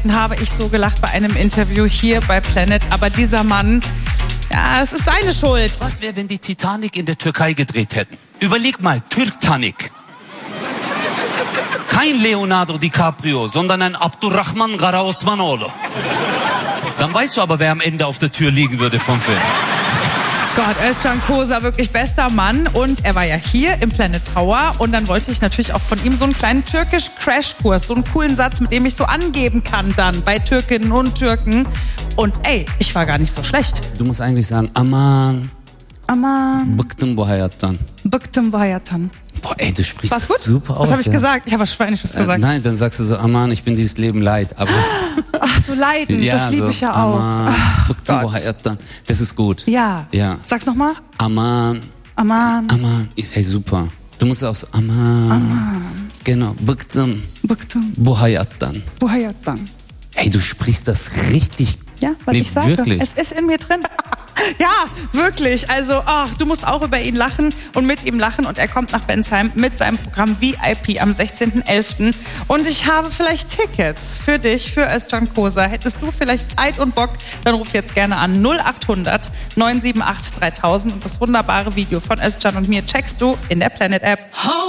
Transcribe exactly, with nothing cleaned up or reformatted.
selten habe ich so gelacht bei einem Interview hier bei Planet. Aber dieser Mann, ja, es ist seine Schuld. Was wäre, wenn die Titanic in der Türkei gedreht hätten? Überleg mal, Türktanic. Kein Leonardo DiCaprio, sondern ein Abdurrahman Karaosmanoğlu. Dann weißt du aber, wer am Ende auf der Tür liegen würde vom Film. Gott, Özcan Kosa, wirklich bester Mann. Und er war ja hier im Planet Tower. Und dann wollte ich natürlich auch von ihm so einen kleinen Türkisch-Crashkurs, so einen coolen Satz, mit dem ich so angeben kann dann bei Türkinnen und Türken. Und ey, ich war gar nicht so schlecht. Du musst eigentlich sagen, aman, Aman, bıktım bu hayattan. bıktım bu hayattan. Boah, ey, du sprichst War's das gut? super aus. Was habe ich ja. gesagt? Ich habe was Schweinisches gesagt. Äh, nein, dann sagst du so, aman, ich bin dieses Leben leid. Aber das, Ach, so leiden, ja, das liebe so, ich ja auch. aman, Ach, bıktım bu Gott. hayattan. Das ist gut. Ja. Ja. Sag's nochmal. Aman, Aman, aman. Hey, super. Du musst auch so, aman. Aman, Genau, bıktım bıktım bu hayattan. bu hayattan. Hey, du sprichst das richtig. Ja, was Nee, ich sage. wirklich. Es ist in mir drin. Ja, wirklich. Also, ach, du musst auch über ihn lachen und mit ihm lachen. Und er kommt nach Bensheim mit seinem Programm V I P am sechzehnten elften Und ich habe vielleicht Tickets für dich, für Özcan Kosa. Hättest du vielleicht Zeit und Bock, dann ruf jetzt gerne an null acht hundert neun sieben acht dreitausend. Und das wunderbare Video von Özcan und mir checkst du in der Planet App.